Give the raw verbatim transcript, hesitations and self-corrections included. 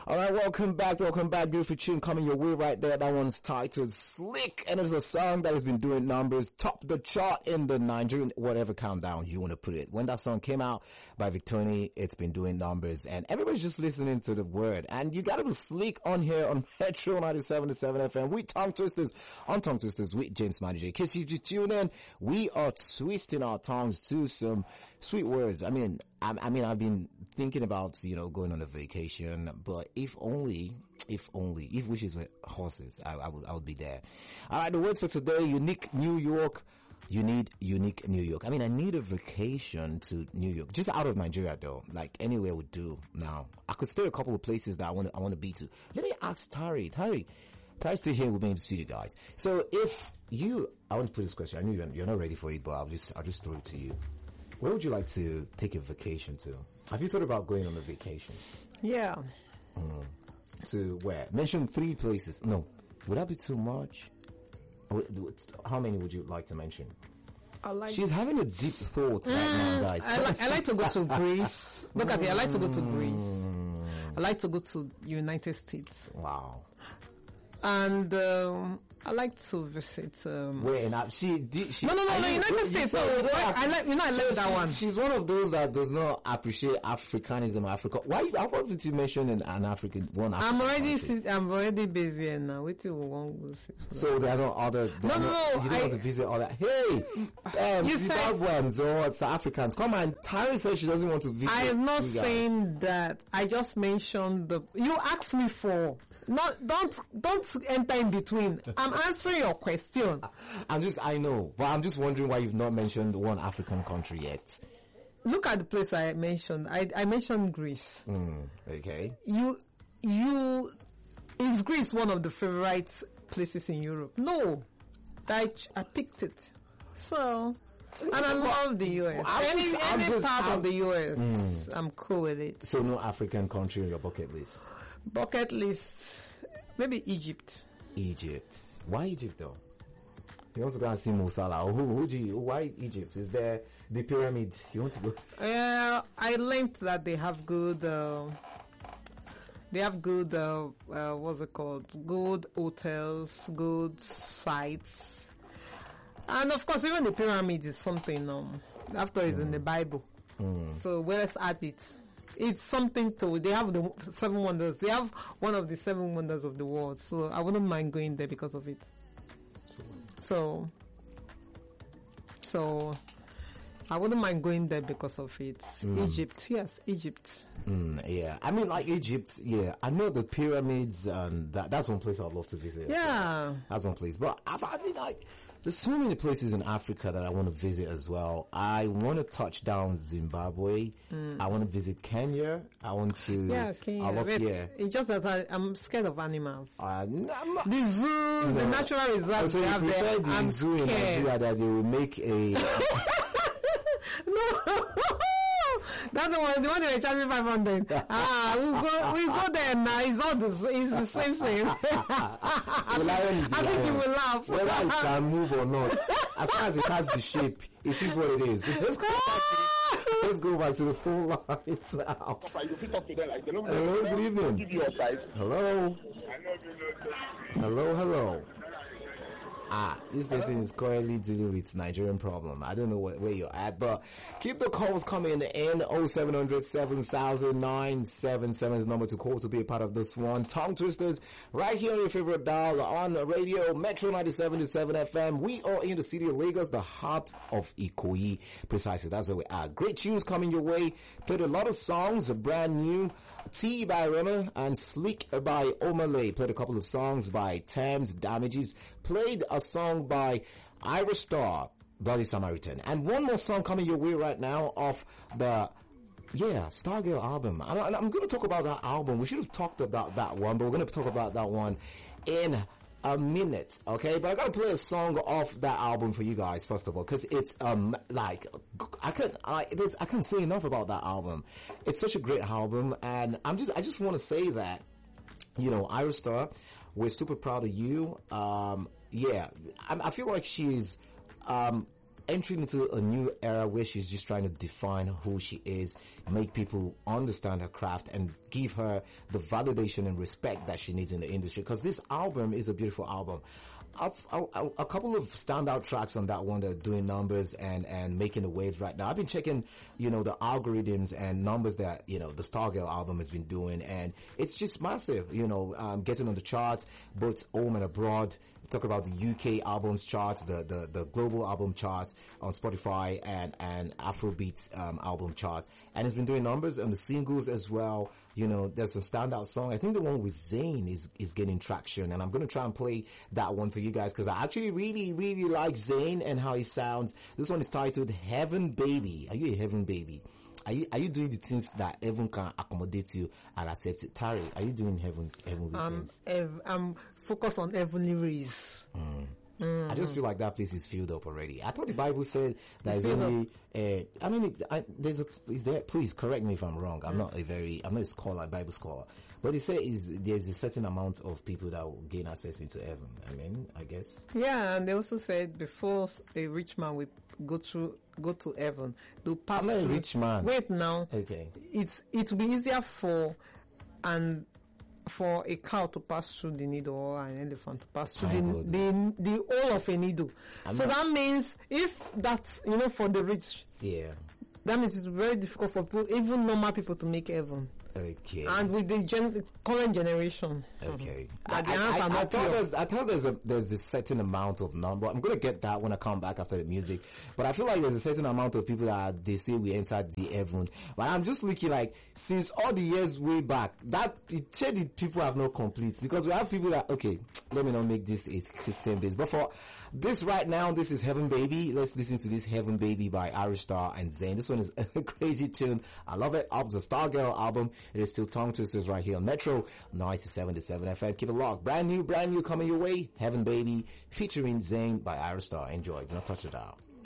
All right, welcome back, welcome back. Beautiful tune coming your way right there. That one's titled Slick, and it's a song that has been doing numbers, top the chart in the Nigerian, whatever countdown you want to put it. When that song came out by Victony, it's been doing numbers, and everybody's just listening to the word. And you gotta be slick on here on Metro ninety-seven point seven F M. We Tongue Twisters on Tongue Twisters with James Manager. In case you just tune in, we are twisting our tongues to some sweet words. I mean, I, I mean, I've been thinking about, you know, going on a vacation, but if only, if only, if wishes were horses, I, I would, I would be there. All right, the words for today: unique New York. You need unique New York. I mean, I need a vacation to New York, just out of Nigeria though. Like anywhere would do. Now, I could stay a couple of places that I want to, I want to be to. Let me ask Tari. Tari, Tari's still here with me in the studio, guys. So if you, I want to put this question. I know you're, you're not ready for it, but I'll just, I'll just throw it to you. Where would you like to take a vacation to? Have you thought about going on a vacation? Yeah. Mm. To where? Mention three places. No. Would that be too much? How many would you like to mention? I like She's having a deep thought mm, right now, guys. I, li- I like to go to Greece. Look at me. I like to go to Greece. I like to go to United States. Wow. And um, I like to visit. Um, Wait, now she did. She, no, no, no, no. you, United States. So I, I like. You know, I like that one. She's one of those that does not appreciate Africanism. Africa. Why? How about did you mention an, an African one? African I'm already. country? I'm already busy here now. Wait till we won't go. So there are no other. No, no, no. You don't I, want to visit all that. Hey, um, you Zimbabweans or South Africans, come on. Tyra says she doesn't want to visit. I am not saying that. I just mentioned the. You asked me for. Not, don't, don't enter in between. I'm answering your question. I'm just, I know, but I'm just wondering why you've not mentioned one African country yet. Look at the place I mentioned. I, I mentioned Greece. Mm, okay. You, you, is Greece one of the favorite places in Europe? No. I, I picked it. So, and I love the U S. I'm any just, I'm any just, part I'm, of the U S, mm. I'm cool with it. So no African country on your bucket list? Bucket list, maybe Egypt. Egypt. Why Egypt though? You want to go and see Mo Salah? Who, who do you, why Egypt? Is there the pyramid? You want to go? Uh, I learned that they have good, uh, they have good, uh, uh, what's it called? Good hotels, good sites. And of course, even the pyramid is something, um, after it's mm. in the Bible. Mm. So well, let's add it. It's something to, they have the seven wonders. They have one of the seven wonders of the world. So I wouldn't mind going there because of it. So, so I wouldn't mind going there because of it. Mm. Egypt, yes, Egypt. Mm, yeah, I mean, like Egypt. Yeah, I know the pyramids, and that, that's one place I'd love to visit. Yeah, well. That's one place. But I, I mean, like, there's so many places in Africa that I want to visit as well. I want to touch down Zimbabwe. Mm. I want to visit Kenya. I want to. Yeah, Kenya. I love, Wait, yeah. It's just that I, I'm scared of animals. Uh, no, I'm not, the zoo, no. the natural reserve. So if you said the I'm zoo scared. in Nigeria that they will make a. No. That's the one, the one they were charging five hundred. Ah, we go, we go there now. It's all the, it's the same thing. The lion is the I think lion. you will laugh. Whether it can move or not, as far as it has the shape, it is what it is. Let's go back to the, let's go back to the full lines now. Hello, good evening. Hello. Hello, hello. Ah, this person is currently dealing with Nigerian problem. I don't know what, where you're at, but keep the calls coming in. oh seven hundred, seven thousand, nine seven seven is the number to call to be a part of this one. Tongue Twisters, right here on your favorite dial on radio, Metro ninety-seven point seven F M. We are in the city of Lagos, the heart of Ikoyi. Precisely, that's where we are. Great tunes coming your way. Played a lot of songs, brand new. T by Rema and Slick by Omale. Played a couple of songs by Thames, Damages. Played a song by Ira Star, Bloody Samaritan. And one more song coming your way right now off the, yeah, Stargirl album. I'm, I'm going to talk about that album. We should have talked about that one, but we're going to talk about that one in a minute, okay? But I gotta play a song off that album for you guys, first of all, because it's, um, like, I can't, I, there's, I can't say enough about that album. It's such a great album, and I'm just, I just want to say that, you know, Ira Star, we're super proud of you. Um, yeah, I, I feel like she's, um, entering into a new era where she's just trying to define who she is, make people understand her craft, and give her the validation and respect that she needs in the industry. Because this album is a beautiful album. A, a, a couple of standout tracks on that one that are doing numbers and, and making the waves right now. I've been checking, you know, the algorithms and numbers that, you know, the Stargirl album has been doing, and it's just massive, you know, um, getting on the charts, both home and abroad. Talk about the U K albums chart, the, the, the global album chart on Spotify, and, and Afrobeat, um, album chart. And it's been doing numbers on the singles as well. You know, there's some standout song. I think the one with Zayn is, is getting traction, and I'm going to try and play that one for you guys because I actually really, really like Zayn and how he sounds. This one is titled Heaven Baby. Are you a heaven baby? Are you, are you doing the things that heaven can accommodate you and accept it? Tari, are you doing heaven, heavenly um, things? Ev- I'm focused on heavenly rays. Mm. Mm. I just feel like that place is filled up already. I thought the Bible said that It's it's filled only, uh, I mean, it, I, there's a, is there, please correct me if I'm wrong. I'm mm. not a very, I'm not a scholar, a Bible scholar. But it says there's a certain amount of people that will gain access into heaven. I mean, I guess. Yeah, and they also said before a rich man will go through, go to heaven, they'll pass I'm not through. a rich man. Wait now. Okay. It's, it will be easier for, and for a cow to pass through the needle or an elephant to pass through the, the, the hole of a needle. I'm so not, that means if that's, you know, for the rich. Yeah. That means it's very difficult for people, even normal people, to make heaven. Okay. And with the gen- current generation. Okay. I, I, I, I, thought there's, I thought there's a, there's a certain amount of number. I'm going to get that when I come back after the music. But I feel like there's a certain amount of people that they say we entered the heaven. But I'm just looking like, since all the years way back, that, it said the people have not complete. Because we have people that, okay, let me not make this a Christian base. But for this right now, this is Heaven Baby. Let's listen to this Heaven Baby by Aristar and Zayn. This one is a crazy tune. I love it. It's a Stargirl album. It is still Tongue Twisters right here on Metro ninety-seven point seven F M. Keep it locked. Brand new, brand new coming your way. Heaven Baby featuring Zayn by Aristar. Enjoy. Do not touch it out.